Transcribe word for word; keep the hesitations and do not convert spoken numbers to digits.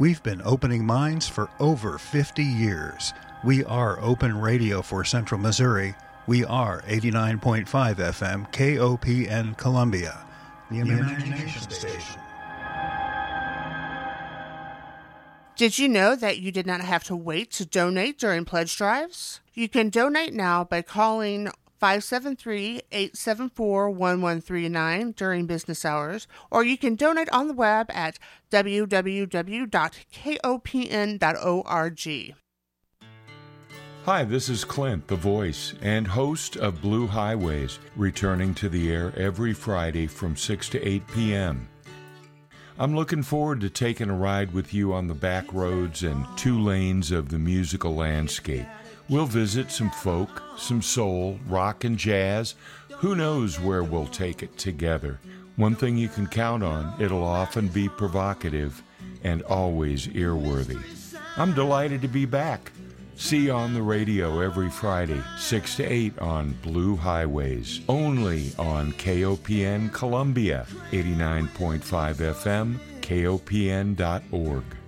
We've been opening minds for over fifty years. We are Open Radio for Central Missouri. We are eighty-nine point five F M K O P N Columbia, the Imagination Station. Did you know that you did not have to wait to donate during pledge drives? You can donate now by calling five seven three, eight seven four, one one three nine during business hours, or you can donate on the web at w w w dot k o p n dot org. Hi, this is Clint, the voice and host of Blue Highways, returning to the air every Friday from six to eight p.m. I'm looking forward to taking a ride with you on the back roads and two lanes of the musical landscape. We'll visit some folk, some soul, rock, and jazz. Who knows where we'll take it together? One thing you can count on, it'll often be provocative and always earworthy. I'm delighted to be back. See you on the radio every Friday, six to eight on Blue Highways, only on K O P N Columbia, eighty-nine point five F M, K O P N dot org.